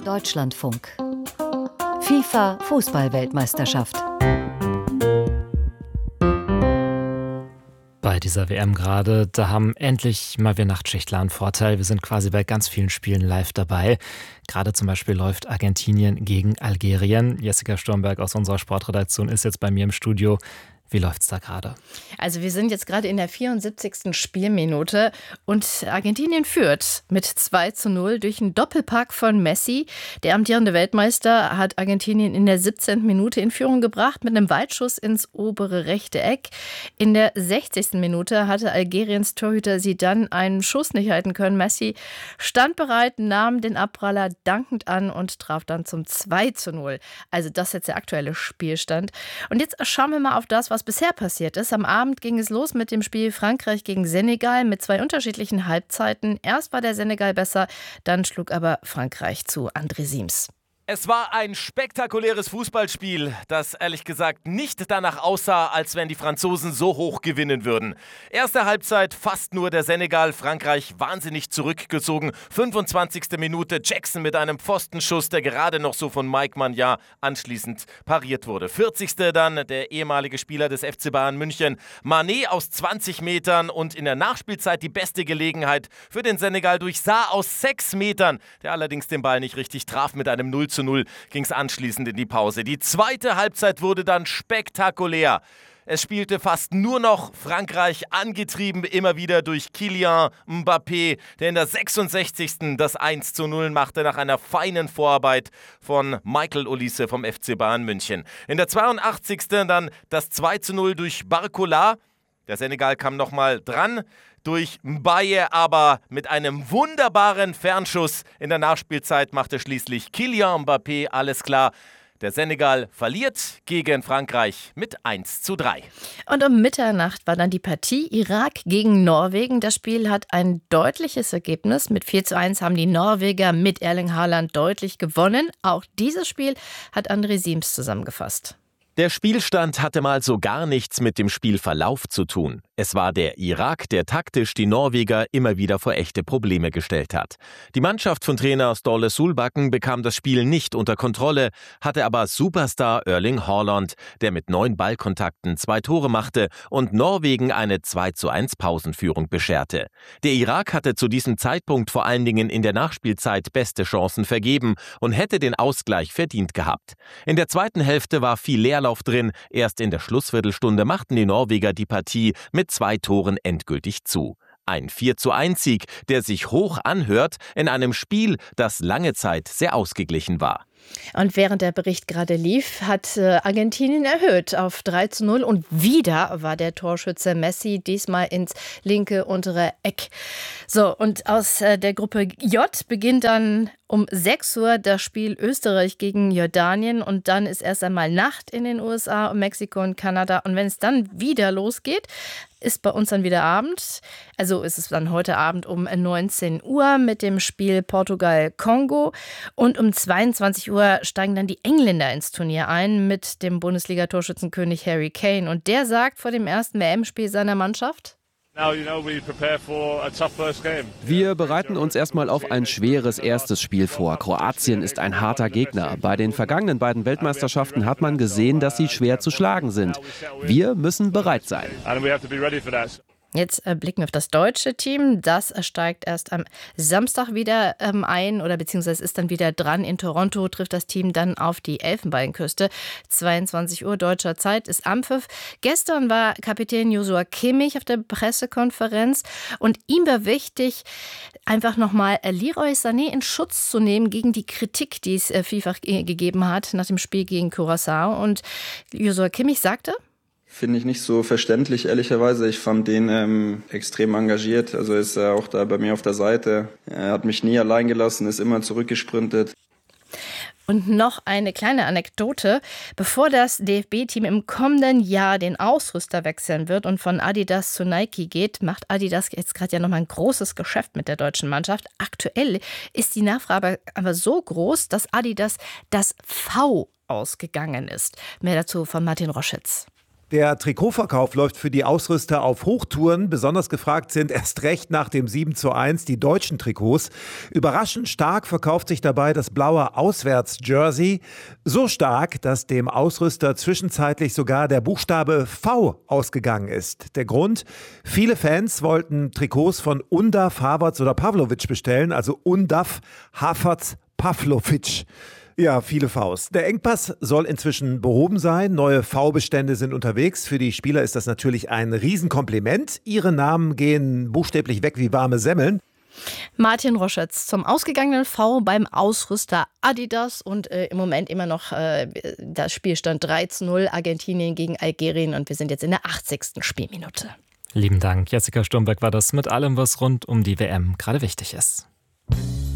Deutschlandfunk. FIFA Fußball-Weltmeisterschaft. Bei dieser WM gerade, da haben endlich mal wir Nachtschichtler einen Vorteil. Wir sind quasi bei ganz vielen Spielen live dabei. Gerade zum Beispiel läuft Argentinien gegen Algerien. Jessica Sturmberg aus unserer Sportredaktion ist jetzt bei mir im Studio. Wie läuft's da gerade? Also wir sind jetzt gerade in der 74. Spielminute und Argentinien führt mit 2:0 durch einen Doppelpack von Messi. Der amtierende Weltmeister hat Argentinien in der 17. Minute in Führung gebracht mit einem Weitschuss ins obere rechte Eck. In der 60. Minute hatte Algeriens Torhüter sie dann einen Schuss nicht halten können. Messi stand bereit, nahm den Abpraller dankend an und traf dann zum 2:0. Also das ist jetzt der aktuelle Spielstand. Und jetzt schauen wir mal auf das, was bisher passiert ist. Am Abend ging es los mit dem Spiel Frankreich gegen Senegal mit 2 unterschiedlichen Halbzeiten. Erst war der Senegal besser, dann schlug aber Frankreich zu. André Siems. Es war ein spektakuläres Fußballspiel, das ehrlich gesagt nicht danach aussah, als wenn die Franzosen so hoch gewinnen würden. Erste Halbzeit fast nur der Senegal, Frankreich wahnsinnig zurückgezogen. 25. Minute Jackson mit einem Pfostenschuss, der gerade noch so von Mike Maignan anschließend pariert wurde. 40. dann der ehemalige Spieler des FC Bayern München, Mané aus 20 Metern und in der Nachspielzeit die beste Gelegenheit für den Senegal durch Sarr aus 6 Metern, der allerdings den Ball nicht richtig traf. Mit einem 0:0 ging es anschließend in die Pause. Die zweite Halbzeit wurde dann spektakulär. Es spielte fast nur noch Frankreich, angetrieben immer wieder durch Kylian Mbappé, der in der 66. das 1:0 machte nach einer feinen Vorarbeit von Michael Olise vom FC Bayern München. In der 82. dann das 2:0 durch Barcola. Der Senegal kam nochmal dran. Durch Mbaye, aber mit einem wunderbaren Fernschuss in der Nachspielzeit machte schließlich Kylian Mbappé alles klar. Der Senegal verliert gegen Frankreich mit 1:3. Und um Mitternacht war dann die Partie Irak gegen Norwegen. Das Spiel hat ein deutliches Ergebnis. Mit 4:1 haben die Norweger mit Erling Haaland deutlich gewonnen. Auch dieses Spiel hat André Siems zusammengefasst. Der Spielstand hatte mal so gar nichts mit dem Spielverlauf zu tun. Es war der Irak, der taktisch die Norweger immer wieder vor echte Probleme gestellt hat. Die Mannschaft von Trainer Ståle Solbakken bekam das Spiel nicht unter Kontrolle, hatte aber Superstar Erling Haaland, der mit 9 Ballkontakten 2 Tore machte und Norwegen eine 2:1 Pausenführung bescherte. Der Irak hatte zu diesem Zeitpunkt vor allen Dingen in der Nachspielzeit beste Chancen vergeben und hätte den Ausgleich verdient gehabt. In der zweiten Hälfte war viel Leerlauf drin. Erst in der Schlussviertelstunde machten die Norweger die Partie mit 2 Toren endgültig zu. Ein 4:1 Sieg, der sich hoch anhört in einem Spiel, das lange Zeit sehr ausgeglichen war. Und während der Bericht gerade lief, hat Argentinien erhöht auf 3:0 und wieder war der Torschütze Messi diesmal ins linke untere Eck. So, und aus der Gruppe J beginnt dann um 6 Uhr das Spiel Österreich gegen Jordanien und dann ist erst einmal Nacht in den USA und Mexiko und Kanada und wenn es dann wieder losgeht, ist bei uns dann wieder Abend. Also ist es dann heute Abend um 19 Uhr mit dem Spiel Portugal-Kongo und um 22 Uhr steigen dann die Engländer ins Turnier ein mit dem Bundesliga-Torschützenkönig Harry Kane. Und der sagt vor dem ersten WM-Spiel seiner Mannschaft: Wir bereiten uns erstmal auf ein schweres erstes Spiel vor. Kroatien ist ein harter Gegner. Bei den vergangenen beiden Weltmeisterschaften hat man gesehen, dass sie schwer zu schlagen sind. Wir müssen bereit sein. Jetzt blicken wir auf das deutsche Team. Das steigt erst am Samstag wieder ein oder beziehungsweise ist dann wieder dran. In Toronto trifft das Team dann auf die Elfenbeinküste. 22 Uhr deutscher Zeit ist Anpfiff. Gestern war Kapitän Joshua Kimmich auf der Pressekonferenz und ihm war wichtig, einfach nochmal Leroy Sané in Schutz zu nehmen gegen die Kritik, die es FIFA gegeben hat nach dem Spiel gegen Curaçao. Und Joshua Kimmich sagte: Finde ich nicht so verständlich, ehrlicherweise. Ich fand den extrem engagiert. Also ist er auch da bei mir auf der Seite. Er hat mich nie allein gelassen, ist immer zurückgesprintet. Und noch eine kleine Anekdote. Bevor das DFB-Team im kommenden Jahr den Ausrüster wechseln wird und von Adidas zu Nike geht, macht Adidas jetzt gerade ja nochmal ein großes Geschäft mit der deutschen Mannschaft. Aktuell ist die Nachfrage aber so groß, dass Adidas das V ausgegangen ist. Mehr dazu von Martin Roschitz. Der Trikotverkauf läuft für die Ausrüster auf Hochtouren. Besonders gefragt sind erst recht nach dem 7:1 die deutschen Trikots. Überraschend stark verkauft sich dabei das blaue Auswärts-Jersey. So stark, dass dem Ausrüster zwischenzeitlich sogar der Buchstabe V ausgegangen ist. Der Grund? Viele Fans wollten Trikots von Undav, Havertz oder Pavlovic bestellen. Also Undav, Havertz, Pavlovic. Ja, viele Vs. Der Engpass soll inzwischen behoben sein. Neue V-Bestände sind unterwegs. Für die Spieler ist das natürlich ein Riesenkompliment. Ihre Namen gehen buchstäblich weg wie warme Semmeln. Martin Roschetz zum ausgegangenen V beim Ausrüster Adidas und im Moment immer noch der Spielstand 3:0 Argentinien gegen Algerien und wir sind jetzt in der 80. Spielminute. Lieben Dank. Jessica Sturmberg war das mit allem, was rund um die WM gerade wichtig ist.